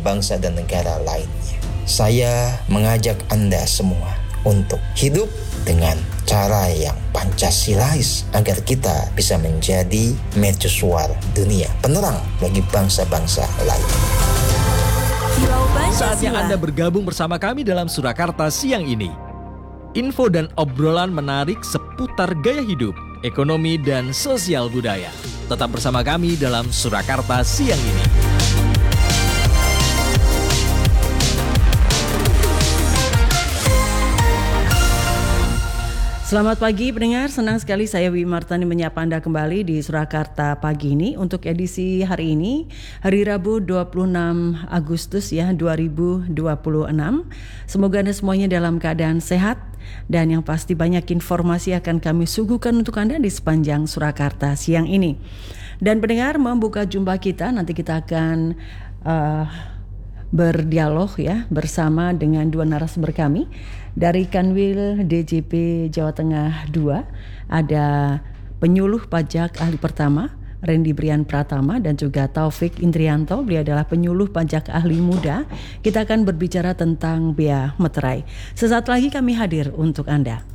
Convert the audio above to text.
bangsa dan negara lainnya. Saya mengajak Anda semua untuk hidup dengan cara yang Pancasilais agar kita bisa menjadi mercusuar dunia, penerang bagi bangsa-bangsa lain. Saatnya Anda bergabung bersama kami dalam Surakarta siang ini. Info dan obrolan menarik seputar gaya hidup, ekonomi, dan sosial budaya. Tetap bersama kami dalam Surakarta siang ini. Selamat pagi pendengar, senang sekali saya Wi Martani menyapa Anda kembali di Surakarta pagi ini untuk edisi hari ini, hari Rabu 26 Agustus 2026. Semoga Anda semuanya dalam keadaan sehat dan yang pasti banyak informasi akan kami suguhkan untuk Anda di sepanjang Surakarta siang ini. Dan pendengar, membuka jumpa kita, nanti kita akan berdialog ya bersama dengan dua narasumber kami. Dari Kanwil DJP Jawa Tengah 2 ada penyuluh pajak ahli pertama Randy Brian Pratama dan juga Taufik Indrianto. Beliau adalah penyuluh pajak ahli muda. Kita akan berbicara tentang bea meterai. Sesaat lagi kami hadir untuk Anda.